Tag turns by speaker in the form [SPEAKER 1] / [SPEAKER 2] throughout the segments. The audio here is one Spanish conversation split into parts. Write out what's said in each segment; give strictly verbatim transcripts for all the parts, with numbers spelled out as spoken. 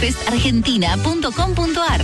[SPEAKER 1] fest argentina punto com punto ar.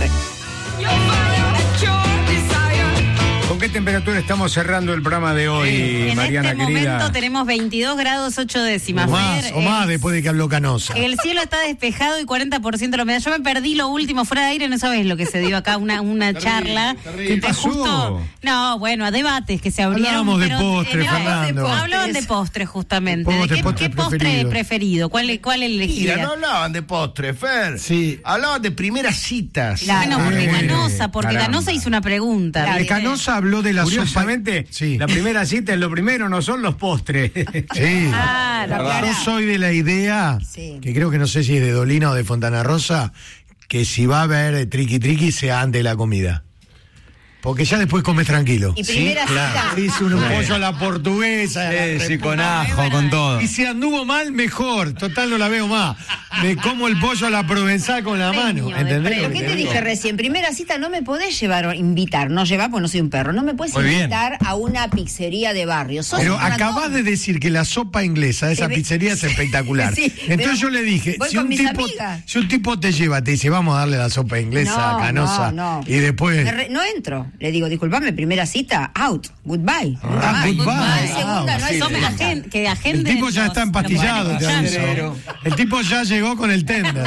[SPEAKER 2] ¿Con qué temperatura estamos cerrando el programa de hoy,
[SPEAKER 3] en
[SPEAKER 2] Mariana
[SPEAKER 3] este
[SPEAKER 2] querida?
[SPEAKER 3] momento tenemos veintidós grados ocho décimas.
[SPEAKER 4] O más,
[SPEAKER 3] Fer,
[SPEAKER 4] o más
[SPEAKER 3] es-
[SPEAKER 4] después de que habló Canosa.
[SPEAKER 3] El cielo está despejado y cuarenta por ciento de la humedad. Yo me perdí lo último fuera de aire, no sabes lo que se dio acá, una, una charla.
[SPEAKER 2] ¿Qué
[SPEAKER 3] Eh,
[SPEAKER 2] pasó?
[SPEAKER 3] Justo, no, bueno, a debates que se abrieron.
[SPEAKER 4] Hablábamos de
[SPEAKER 3] pero,
[SPEAKER 4] postre,
[SPEAKER 3] eh, no,
[SPEAKER 4] Fernando.
[SPEAKER 3] de- Hablaban de postres, justamente.
[SPEAKER 4] Postre,
[SPEAKER 3] ¿De qué,
[SPEAKER 4] postre
[SPEAKER 3] qué postre
[SPEAKER 4] preferido.
[SPEAKER 3] preferido? ¿Cuál, cuál elegiría?
[SPEAKER 5] Mira, no hablaban de postre, Fer.
[SPEAKER 4] Sí.
[SPEAKER 5] Hablaban de primeras citas.
[SPEAKER 3] Bueno, porque
[SPEAKER 4] Eh,
[SPEAKER 3] Canosa, porque
[SPEAKER 2] caramba.
[SPEAKER 3] Canosa hizo una pregunta.
[SPEAKER 4] Eh, Canosa habló de la sopa.
[SPEAKER 2] Curiosamente,
[SPEAKER 4] Sí.
[SPEAKER 2] la primera cita es lo primero, no son los postres.
[SPEAKER 4] Sí.
[SPEAKER 3] Claro, claro.
[SPEAKER 4] Yo soy de la idea,
[SPEAKER 6] Sí.
[SPEAKER 4] que creo que no sé si es de Dolina o de Fontana Rosa, que si va a haber eh, triqui triqui sea antes de la comida. Porque ya después comes tranquilo.
[SPEAKER 6] Y primera cita.
[SPEAKER 4] Hice un pollo a la portuguesa. a la
[SPEAKER 7] Sí, sí,
[SPEAKER 4] repu-
[SPEAKER 7] con ajo, con todo.
[SPEAKER 4] Y si anduvo mal, mejor. Total, no la veo más. Me como el pollo a la provenzal con la mano.
[SPEAKER 3] Premio de
[SPEAKER 4] ¿Entendés?
[SPEAKER 3] premio.
[SPEAKER 4] lo
[SPEAKER 6] ¿Qué
[SPEAKER 4] que
[SPEAKER 6] te
[SPEAKER 4] digo?
[SPEAKER 6] dije recién? Primera cita no me podés llevar o invitar, no llevar porque no soy un perro, no me puedes
[SPEAKER 7] Muy bien.
[SPEAKER 6] invitar a una pizzería de barrio. Sos
[SPEAKER 4] Pero
[SPEAKER 6] un
[SPEAKER 4] acabas
[SPEAKER 6] ratón.
[SPEAKER 4] de decir que la sopa inglesa de esa
[SPEAKER 6] Te ve-
[SPEAKER 4] pizzería es espectacular.
[SPEAKER 6] Sí,
[SPEAKER 4] Entonces
[SPEAKER 6] pero
[SPEAKER 4] yo le dije,
[SPEAKER 6] voy
[SPEAKER 4] si
[SPEAKER 6] con
[SPEAKER 4] un,
[SPEAKER 6] mis
[SPEAKER 4] tipo,
[SPEAKER 6] amigas.
[SPEAKER 4] si un tipo te lleva, te dice, vamos a darle la sopa inglesa
[SPEAKER 6] No,
[SPEAKER 4] a Canosa,
[SPEAKER 6] no, no.
[SPEAKER 4] y después...
[SPEAKER 6] Me re- no entro. Le digo, disculpame, primera cita, out, goodbye.
[SPEAKER 4] Ah,
[SPEAKER 6] Bye.
[SPEAKER 4] goodbye.
[SPEAKER 6] No hay segunda,
[SPEAKER 4] Ah,
[SPEAKER 6] no hay
[SPEAKER 4] sí.
[SPEAKER 3] Son
[SPEAKER 6] segunda.
[SPEAKER 3] agen- que
[SPEAKER 4] El
[SPEAKER 3] agenden
[SPEAKER 4] tipo ya
[SPEAKER 3] los-
[SPEAKER 4] está empastillado,
[SPEAKER 3] los
[SPEAKER 4] te
[SPEAKER 3] que
[SPEAKER 4] aviso.
[SPEAKER 3] vayan.
[SPEAKER 4] El tipo ya llegó con el tender.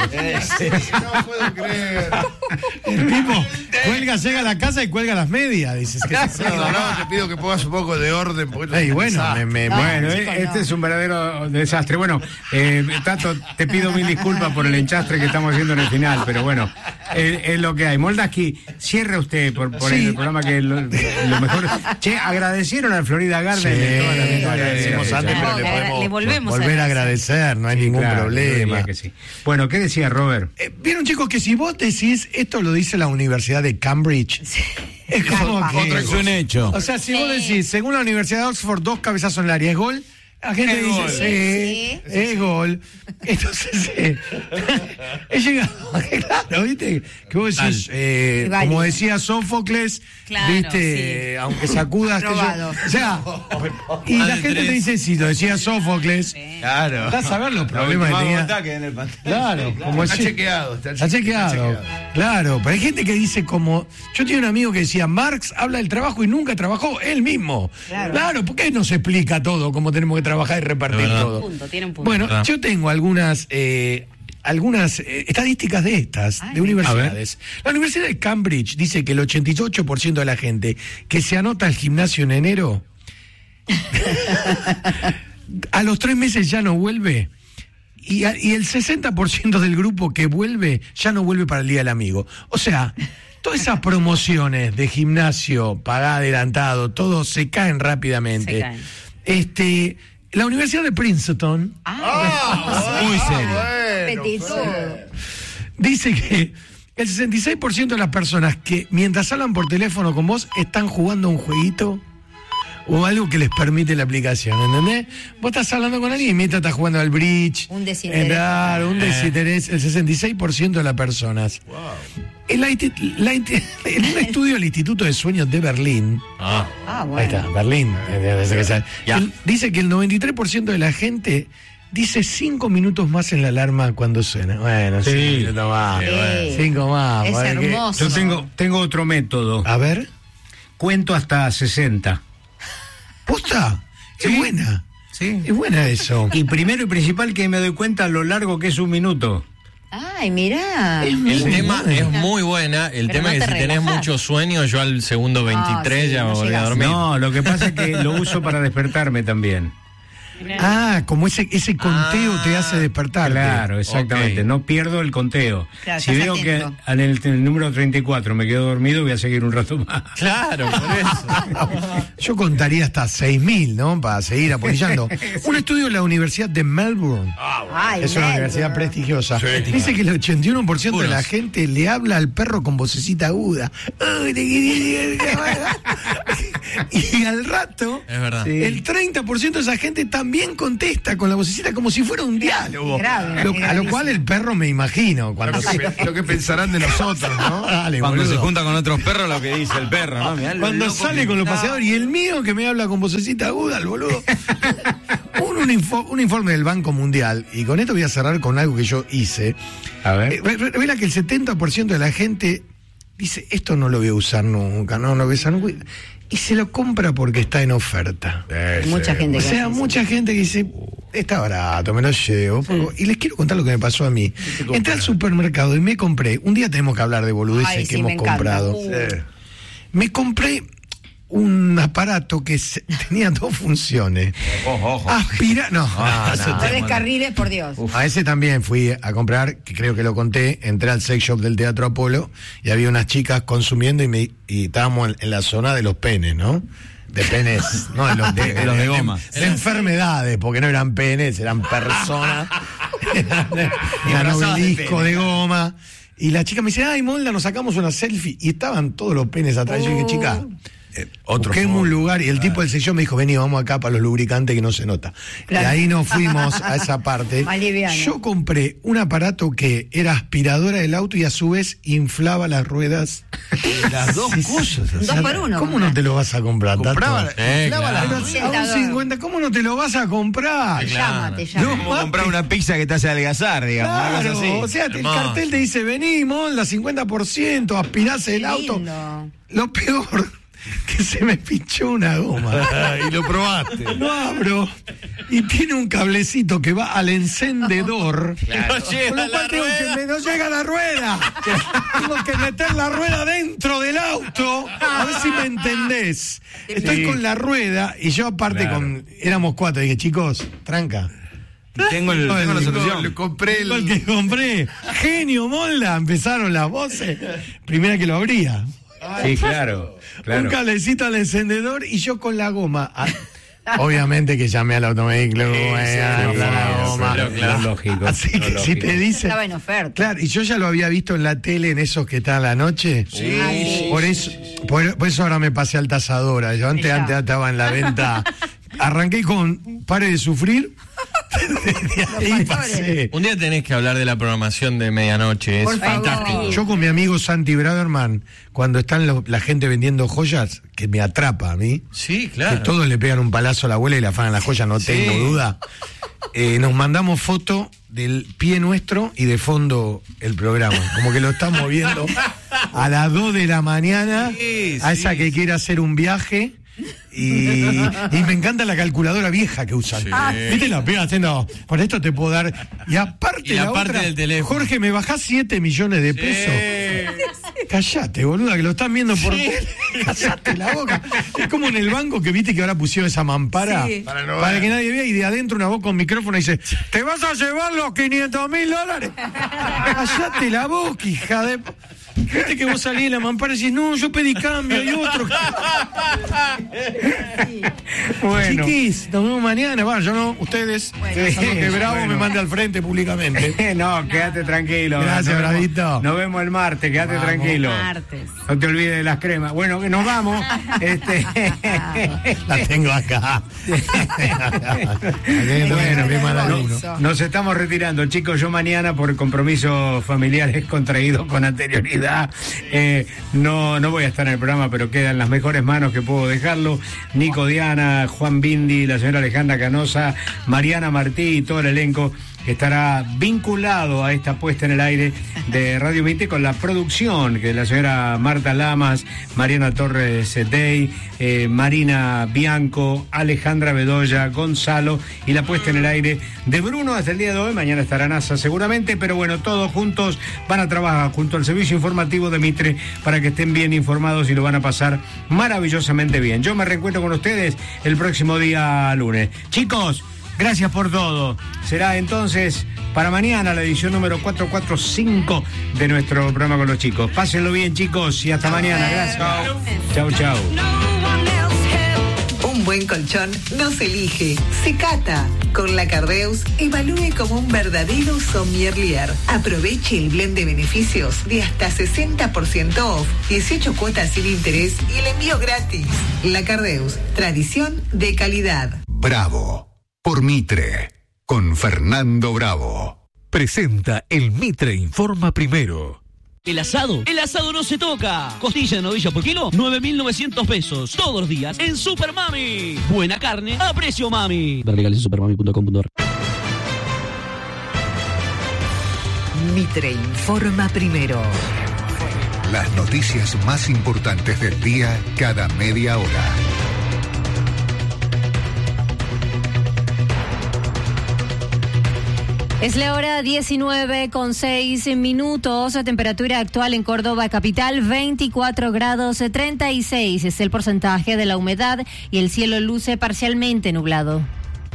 [SPEAKER 5] No puedo creer.
[SPEAKER 4] El tipo cuelga, llega a la casa y cuelga las medias. Dices que
[SPEAKER 5] No, no, te pido que pongas un poco de orden. Porque
[SPEAKER 4] Ey, bueno, me, me-
[SPEAKER 6] No,
[SPEAKER 2] Bueno,
[SPEAKER 6] chicos,
[SPEAKER 2] eh, este
[SPEAKER 6] no.
[SPEAKER 2] es un verdadero desastre. Bueno, eh, Tato, te pido mil disculpas por el enchastre que estamos haciendo en el final, pero bueno, eh, es lo que hay. Moldaski, cierre usted por, por
[SPEAKER 4] Sí.
[SPEAKER 2] el programa que es lo, lo mejor. Che, agradecieron al Florida Garden
[SPEAKER 4] Sí,
[SPEAKER 2] de toda la victoria de-
[SPEAKER 4] agradecimos
[SPEAKER 2] de-
[SPEAKER 4] antes,
[SPEAKER 2] de-
[SPEAKER 4] pero le
[SPEAKER 3] Le
[SPEAKER 4] podemos
[SPEAKER 3] volvemos a
[SPEAKER 4] volver a
[SPEAKER 3] agradecer.
[SPEAKER 4] agradecer, no hay
[SPEAKER 2] Sí,
[SPEAKER 4] ningún
[SPEAKER 2] claro, yo
[SPEAKER 4] problema.
[SPEAKER 2] diría que sí. Bueno, ¿qué decía Robert?
[SPEAKER 4] Eh, Vieron, chicos, que si vos decís, esto lo dice la Universidad de Cambridge, es como
[SPEAKER 6] Calma.
[SPEAKER 4] que...
[SPEAKER 7] Otra es un hecho.
[SPEAKER 4] O sea, si vos decís, según la Universidad de Oxford, dos cabezazos en el área, ¿es gol? La gente
[SPEAKER 5] Es
[SPEAKER 4] dice,
[SPEAKER 5] gol.
[SPEAKER 4] sí,
[SPEAKER 6] Sí.
[SPEAKER 4] es gol. Entonces, eh, he llegado, claro, ¿viste? Que vos decís, eh,
[SPEAKER 6] Es válido.
[SPEAKER 4] como decía Sófocles,
[SPEAKER 3] Claro,
[SPEAKER 4] ¿viste? Aunque sacudas... que yo-
[SPEAKER 6] Aprobado.
[SPEAKER 4] o sea, y
[SPEAKER 7] Más
[SPEAKER 4] la
[SPEAKER 7] de
[SPEAKER 4] gente
[SPEAKER 7] tres.
[SPEAKER 4] te dice, si lo decía Sófocles,
[SPEAKER 7] Claro.
[SPEAKER 4] andás a ver los problemas que tenía.
[SPEAKER 7] en el pantalón.
[SPEAKER 4] Claro, como
[SPEAKER 5] Está
[SPEAKER 4] decía-
[SPEAKER 5] chequeado. Está
[SPEAKER 4] Está chequeado. Claro, pero hay gente que dice como... Yo tenía un amigo que decía, Marx habla del trabajo y nunca trabajó, él mismo.
[SPEAKER 6] Claro.
[SPEAKER 4] Claro, ¿por qué no se explica todo, cómo tenemos que trabajar y repartir
[SPEAKER 7] Es verdad.
[SPEAKER 4] todo?
[SPEAKER 3] Punto, tiene un punto.
[SPEAKER 4] Bueno,
[SPEAKER 7] ¿Verdad?
[SPEAKER 4] yo tengo algunas... eh, algunas eh, estadísticas de estas, de universidades. La Universidad de Cambridge dice que el ochenta y ocho por ciento de la gente que se anota al gimnasio en enero, a los tres meses ya no vuelve. Y, a- y el sesenta por ciento del grupo que vuelve ya no vuelve para el Día del Amigo. O sea, todas esas promociones de gimnasio, paga adelantado, todo se caen rápidamente.
[SPEAKER 3] Se caen.
[SPEAKER 4] Este, la Universidad de Princeton
[SPEAKER 7] Muy serio.
[SPEAKER 6] Petitudo.
[SPEAKER 4] dice que el sesenta y seis por ciento de las personas que mientras hablan por teléfono con vos están jugando un jueguito o algo que les permite la aplicación, ¿entendés? Vos estás hablando con alguien y mientras estás jugando al bridge.
[SPEAKER 6] Un desinterés.
[SPEAKER 4] eh, Claro, un desinterés. El sesenta y seis por ciento de las personas. En, la insti- la insti- en un estudio del Instituto de Sueños de Berlín,
[SPEAKER 7] Ah.
[SPEAKER 6] Ah,
[SPEAKER 4] ahí
[SPEAKER 6] bueno.
[SPEAKER 4] está, Berlín, eh, desde que sale.
[SPEAKER 7] Ya.
[SPEAKER 4] El- dice que el noventa y tres por ciento de la gente dice cinco minutos más en la alarma cuando suena. Bueno,
[SPEAKER 2] Sí.
[SPEAKER 4] cinco minutos más.
[SPEAKER 6] Sí. bueno.
[SPEAKER 4] Cinco más.
[SPEAKER 6] Es
[SPEAKER 4] ¿para qué?
[SPEAKER 6] hermoso.
[SPEAKER 2] Yo tengo, tengo otro método.
[SPEAKER 4] A ver,
[SPEAKER 2] Cuento hasta sesenta.
[SPEAKER 4] ¿posta? Es
[SPEAKER 2] Sí.
[SPEAKER 4] buena.
[SPEAKER 2] Sí.
[SPEAKER 4] Es buena eso.
[SPEAKER 2] Y primero y principal que me doy cuenta lo largo que es un minuto.
[SPEAKER 6] Ay, mirá.
[SPEAKER 4] Es
[SPEAKER 7] El
[SPEAKER 4] muy
[SPEAKER 7] tema
[SPEAKER 4] buena.
[SPEAKER 7] es muy buena. El
[SPEAKER 3] Pero
[SPEAKER 7] tema
[SPEAKER 3] no
[SPEAKER 7] es que
[SPEAKER 3] te
[SPEAKER 7] si tenés
[SPEAKER 3] relajás.
[SPEAKER 7] mucho sueño, yo al segundo veintitrés
[SPEAKER 6] sí,
[SPEAKER 7] ya
[SPEAKER 6] no
[SPEAKER 7] me volví a
[SPEAKER 6] llegás.
[SPEAKER 7] dormir.
[SPEAKER 2] No, lo que pasa es que lo uso para despertarme también.
[SPEAKER 4] Ah, como ese, ese conteo te hace despertar.
[SPEAKER 2] Claro, exactamente.
[SPEAKER 7] Ok.
[SPEAKER 2] No pierdo el conteo.
[SPEAKER 6] Claro,
[SPEAKER 2] si
[SPEAKER 6] estás
[SPEAKER 2] veo
[SPEAKER 6] atento.
[SPEAKER 2] que en el, en el número treinta y cuatro me quedo dormido, voy a seguir un rato más.
[SPEAKER 7] Claro, por eso.
[SPEAKER 4] Yo contaría hasta seis mil, ¿no? Para seguir apoyando. Un estudio de la Universidad de Melbourne.
[SPEAKER 6] Ay,
[SPEAKER 4] Es una
[SPEAKER 6] Melbourne.
[SPEAKER 4] universidad prestigiosa. Dice que el ochenta y uno por ciento de la
[SPEAKER 7] Puros.
[SPEAKER 4] gente le habla al perro con vocecita aguda. Ay, te quería- Y al rato,
[SPEAKER 7] Es verdad.
[SPEAKER 4] el treinta por ciento de esa gente también contesta con la vocecita como si fuera un diálogo.
[SPEAKER 6] grave,
[SPEAKER 4] Lo-
[SPEAKER 6] es
[SPEAKER 4] a lo
[SPEAKER 6] gravísimo.
[SPEAKER 4] cual el perro me imagino. Cuando
[SPEAKER 5] Lo que, lo que pensarán de nosotros, ¿no?
[SPEAKER 4] Dale,
[SPEAKER 7] Cuando
[SPEAKER 4] boludo.
[SPEAKER 7] se junta con otros perros, lo que dice el perro, ¿no? Mirá lo
[SPEAKER 4] Cuando
[SPEAKER 7] loco
[SPEAKER 4] sale
[SPEAKER 7] que
[SPEAKER 4] con los
[SPEAKER 7] está.
[SPEAKER 4] paseadores y el mío que me habla con vocecita aguda, el boludo. Uno un, info- un informe del Banco Mundial, y con esto voy a cerrar con algo que yo hice.
[SPEAKER 2] A ver.
[SPEAKER 4] Eh, re- revela que el setenta por ciento de la gente dice, esto no lo voy a usar nunca, no, no lo voy a usar nunca, y se lo compra porque está en oferta.
[SPEAKER 6] Mucha gente
[SPEAKER 4] O
[SPEAKER 6] que
[SPEAKER 4] sea,
[SPEAKER 6] hace eso.
[SPEAKER 4] mucha gente que dice, está barato, me lo llevo. Y les quiero contar lo que me pasó a mí. Entré al supermercado y me compré, un día tenemos que hablar de boludeces
[SPEAKER 6] Ay,
[SPEAKER 4] que
[SPEAKER 6] sí, me
[SPEAKER 4] hemos
[SPEAKER 6] encanta.
[SPEAKER 4] comprado.
[SPEAKER 6] Uh.
[SPEAKER 4] Me compré un aparato que se- tenía dos funciones.
[SPEAKER 7] Ojo, ojo.
[SPEAKER 4] Aspira, no, no, no.
[SPEAKER 6] No descarriles, por Dios.
[SPEAKER 4] A ese también fui a comprar, que creo que lo conté, entré al sex shop del Teatro Apolo y había unas chicas consumiendo y, me, y estábamos en, en la zona de los penes, ¿no? De penes, no de los de,
[SPEAKER 7] De los de goma.
[SPEAKER 4] De, de enfermedades, porque no eran penes, eran personas. Eran, eran obelisco de goma. Y la chica me dice, ay, Molda, nos sacamos una selfie. Y estaban todos los penes atrás. Yo dije, chica, eh, busquemos un lugar. Y el tipo del sello me dijo, vení, vamos acá para los lubricantes que no se nota.
[SPEAKER 6] Claro.
[SPEAKER 4] Y ahí nos fuimos a esa parte.
[SPEAKER 6] Más liviano.
[SPEAKER 4] Yo compré un aparato que era aspiradora del auto y a su vez inflaba las ruedas.
[SPEAKER 5] Las dos cosas.
[SPEAKER 6] Dos por uno.
[SPEAKER 4] ¿Cómo no te lo vas a comprar, Tato?
[SPEAKER 5] Compraba,
[SPEAKER 7] Eh,
[SPEAKER 5] inflaba
[SPEAKER 7] claro.
[SPEAKER 5] las-
[SPEAKER 4] Pero a un cincuenta, ¿cómo no te lo vas a comprar?
[SPEAKER 6] Te llama, te llama.
[SPEAKER 4] No,
[SPEAKER 8] Como comprar una pizza que te hace adelgazar, digamos. una
[SPEAKER 4] Claro,
[SPEAKER 8] cosa así.
[SPEAKER 4] o sea, el
[SPEAKER 7] Hermoso.
[SPEAKER 4] cartel te dice, vení, Molda, cincuenta por ciento, aspirás el
[SPEAKER 6] Qué
[SPEAKER 4] auto.
[SPEAKER 6] lindo.
[SPEAKER 4] Lo peor, que se me pinchó una goma.
[SPEAKER 5] y lo probaste.
[SPEAKER 4] Lo abro y tiene un cablecito que va al encendedor.
[SPEAKER 7] No llega
[SPEAKER 4] Con lo
[SPEAKER 7] la
[SPEAKER 4] cual tengo
[SPEAKER 7] rueda.
[SPEAKER 4] que me no llega la rueda. Tengo que meter la rueda dentro del auto. A ver si me entendés. Estoy
[SPEAKER 2] Sí.
[SPEAKER 4] con la rueda y yo aparte
[SPEAKER 2] Claro.
[SPEAKER 4] con éramos cuatro. Dije, chicos, tranca.
[SPEAKER 8] Tengo, el,
[SPEAKER 4] No,
[SPEAKER 8] tengo la
[SPEAKER 4] el-
[SPEAKER 8] solución.
[SPEAKER 5] Le compré
[SPEAKER 4] El
[SPEAKER 5] el.
[SPEAKER 4] que compré. Genio, Molda. Empezaron las voces. Primera que lo abría.
[SPEAKER 2] Sí, claro.
[SPEAKER 4] Un
[SPEAKER 2] claro.
[SPEAKER 4] cablecito al encendedor y yo con la goma. Ah, obviamente que llamé al automóvil,
[SPEAKER 2] sí,
[SPEAKER 4] la goma.
[SPEAKER 2] lo- lo lógico,
[SPEAKER 4] Así
[SPEAKER 2] lo
[SPEAKER 4] que si
[SPEAKER 2] lógico.
[SPEAKER 4] te dice.
[SPEAKER 6] Estaba en oferta.
[SPEAKER 4] Claro, y yo ya lo había visto en la tele en esos que están a la noche.
[SPEAKER 5] Sí, sí,
[SPEAKER 4] Por eso, por, por eso ahora me pasé al tasadora. Yo antes,
[SPEAKER 6] Ya.
[SPEAKER 4] antes estaba en la venta. Arranqué con Pare de sufrir. Desde ahí
[SPEAKER 6] factores.
[SPEAKER 4] pasé.
[SPEAKER 7] Un día tenés que hablar de la programación de medianoche, es
[SPEAKER 6] Por favor.
[SPEAKER 7] fantástico.
[SPEAKER 4] Yo con mi amigo Santi Braverman, cuando están lo- la gente vendiendo joyas, que me atrapa a mí,
[SPEAKER 7] Sí,
[SPEAKER 4] que
[SPEAKER 7] claro.
[SPEAKER 4] todos le pegan un palazo a la abuela y le afanan las joyas, no
[SPEAKER 7] Sí.
[SPEAKER 4] tengo duda. Eh, nos mandamos foto del pie nuestro y de fondo el programa. Como que lo estamos viendo a las dos de la mañana,
[SPEAKER 8] Sí,
[SPEAKER 4] a esa
[SPEAKER 8] sí,
[SPEAKER 4] que quiere hacer un viaje. Y, y me encanta la calculadora vieja que usan.
[SPEAKER 7] Sí.
[SPEAKER 4] ¿Viste? La pega haciendo, con esto te puedo dar. Y aparte,
[SPEAKER 7] Y la
[SPEAKER 4] la
[SPEAKER 7] parte
[SPEAKER 4] otra,
[SPEAKER 7] del teléfono.
[SPEAKER 4] Jorge, me bajás siete millones de pesos. Callate, boluda, que lo están viendo por tele. Callate la boca. Es como en el banco que viste que ahora pusieron esa mampara
[SPEAKER 6] Sí.
[SPEAKER 4] para,
[SPEAKER 5] Para no ver.
[SPEAKER 4] que nadie vea y de adentro una voz con micrófono y dice, ¿te vas a llevar los quinientos mil dólares? Callate la boca, hija de... Viste que vos salís de la mampara y decís, no, yo pedí cambio y otro.
[SPEAKER 2] Bueno.
[SPEAKER 4] Chiquis, nos vemos mañana. Va, yo no, ustedes.
[SPEAKER 2] Sí,
[SPEAKER 4] Salvo que Bravo
[SPEAKER 2] bueno.
[SPEAKER 4] me mande al frente públicamente.
[SPEAKER 2] No, quédate tranquilo.
[SPEAKER 4] Gracias,
[SPEAKER 2] Nos vemos-
[SPEAKER 4] Bravito.
[SPEAKER 2] Nos vemos el martes, quédate
[SPEAKER 4] Vamos.
[SPEAKER 2] tranquilo.
[SPEAKER 3] Martes.
[SPEAKER 2] No te olvides de las cremas. Bueno, que nos vamos. este...
[SPEAKER 4] La tengo acá. Bueno, qué mal alumno.
[SPEAKER 6] Eso.
[SPEAKER 2] Nos estamos retirando, chicos. Yo mañana, por compromisos familiares contraídos con anterioridad, eh, no, no voy a estar en el programa, pero queda en las mejores manos que puedo dejarlo. Nico Diana, Juan Bindi, la señora Alejandra Canosa, Mariana Martí y todo el elenco que estará vinculado a esta puesta en el aire de Radio veinte con la producción que la señora Marta Lamas, Mariana Torres Dey, eh, Marina Bianco, Alejandra Bedoya, Gonzalo y la puesta en el aire de Bruno hasta el día de hoy. Mañana estará NASA seguramente, pero bueno, todos juntos van a trabajar junto al servicio informativo de Mitre para que estén bien informados y lo van a pasar maravillosamente bien. Yo me reencuentro con ustedes el próximo día lunes. Chicos, gracias por todo. Será entonces para mañana la edición número cuatrocientos cuarenta y cinco de nuestro programa con los chicos. Pásenlo bien, chicos, y hasta mañana. Gracias. Chau, chau.
[SPEAKER 9] Un buen colchón no se elige, se cata. Con la Cardeus, evalúe como un verdadero sommelier. Aproveche el blend de beneficios de hasta sesenta por ciento off, dieciocho cuotas sin interés y el envío gratis. La Cardeus, tradición de calidad.
[SPEAKER 10] Bravo, por Mitre, con Fernando Bravo. Presenta el Mitre Informa Primero.
[SPEAKER 11] El asado, el asado no se toca. Costilla de novilla por kilo, nueve mil novecientos pesos. Todos los días en Super Mami. Buena carne a precio mami. Ver legales en supermami punto com punto a r.
[SPEAKER 9] Mitre informa primero.
[SPEAKER 10] Las noticias más importantes del día cada media hora.
[SPEAKER 12] Es la hora diecinueve con seis minutos. La temperatura actual en Córdoba capital veinticuatro grados treinta y seis. Es el porcentaje de la humedad y el cielo luce parcialmente nublado.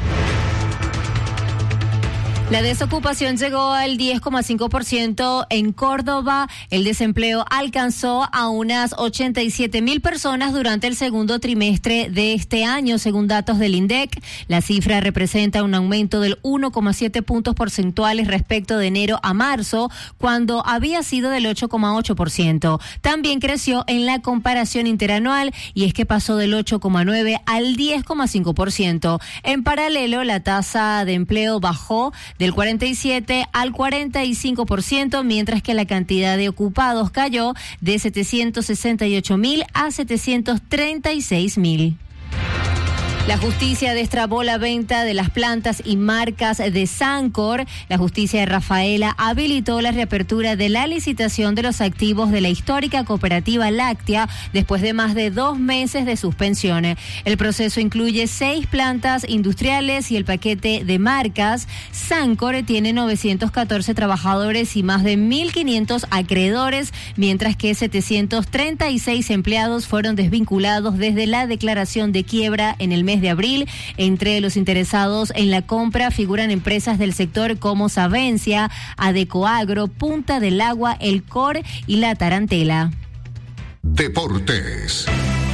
[SPEAKER 12] La desocupación llegó al diez coma cinco por ciento en Córdoba. El desempleo alcanzó a unas ochenta y siete mil personas durante el segundo trimestre de este año, según datos del INDEC. La cifra representa un aumento del uno coma siete puntos porcentuales respecto de enero a marzo, cuando había sido del ocho coma ocho por ciento. También creció en la comparación interanual, y es que pasó del ocho coma nueve al diez coma cinco por ciento. En paralelo, la tasa de empleo bajó del cuarenta y siete al cuarenta y cinco por ciento, mientras que la cantidad de ocupados cayó de setecientos sesenta y ocho mil a setecientos treinta y seis mil. La justicia destrabó la venta de las plantas y marcas de Sancor. La justicia de Rafaela habilitó la reapertura de la licitación de los activos de la histórica cooperativa láctea después de más de dos meses de suspensión. El proceso incluye seis plantas industriales y el paquete de marcas. Sancor tiene novecientos catorce trabajadores y más de mil quinientos acreedores, mientras que setecientos treinta y seis empleados fueron desvinculados desde la declaración de quiebra en el mes de abril. Entre los interesados en la compra figuran empresas del sector como Savencia, Adecoagro, Punta del Agua, El Cor y La Tarantela.
[SPEAKER 10] Deportes.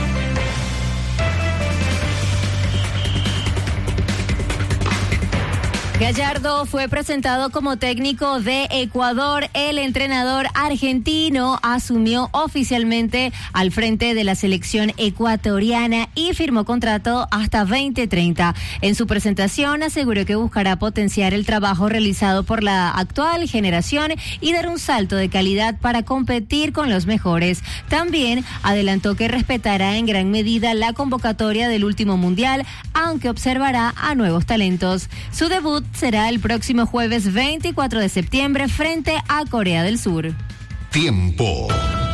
[SPEAKER 12] Gallardo fue presentado como técnico de Ecuador. El entrenador argentino asumió oficialmente al frente de la selección ecuatoriana y firmó contrato hasta veinte treinta. En su presentación aseguró que buscará potenciar el trabajo realizado por la actual generación y dar un salto de calidad para competir con los mejores. También adelantó que respetará en gran medida la convocatoria del último mundial, aunque observará a nuevos talentos. Su debut será el próximo jueves veinticuatro de septiembre frente a Corea del Sur.
[SPEAKER 10] Tiempo.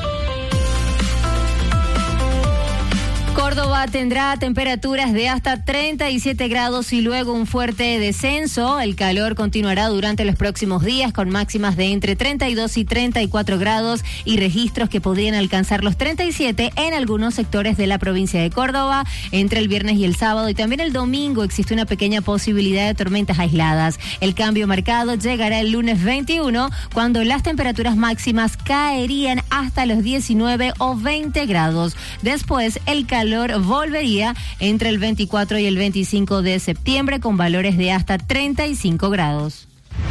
[SPEAKER 12] Córdoba tendrá temperaturas de hasta treinta y siete grados y luego un fuerte descenso. El calor continuará durante los próximos días con máximas de entre treinta y dos y treinta y cuatro grados y registros que podrían alcanzar los treinta y siete en algunos sectores de la provincia de Córdoba. Entre el viernes y el sábado y también el domingo existe una pequeña posibilidad de tormentas aisladas. El cambio marcado llegará el lunes veintiuno, cuando las temperaturas máximas caerían hasta los diecinueve o veinte grados. Después, el calor volvería entre el veinticuatro y el veinticinco de septiembre con valores de hasta treinta y cinco grados.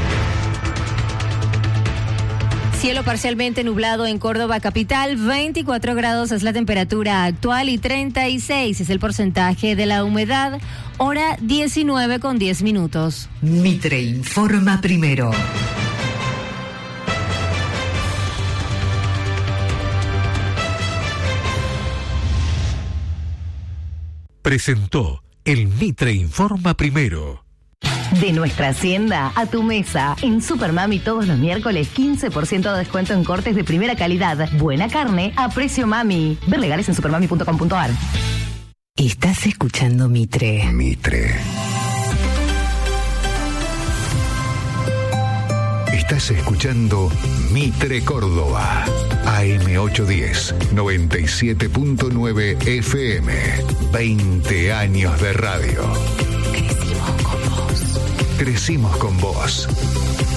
[SPEAKER 12] Cielo parcialmente nublado en Córdoba capital, veinticuatro grados es la temperatura actual y treinta y seis es el porcentaje de la humedad. Hora diecinueve con diez minutos.
[SPEAKER 9] Mitre informa primero.
[SPEAKER 10] Presentó el Mitre Informa Primero.
[SPEAKER 1] De nuestra hacienda a tu mesa. En Supermami todos los miércoles quince por ciento de descuento en cortes de primera calidad. Buena carne a precio mami. Ver legales en supermami punto com punto a r.
[SPEAKER 9] Estás escuchando Mitre.
[SPEAKER 10] Mitre. Estás escuchando Mitre Córdoba. A M ochocientos diez, noventa y siete punto nueve F M. veinte años de radio. Crecimos con vos. Crecimos con vos.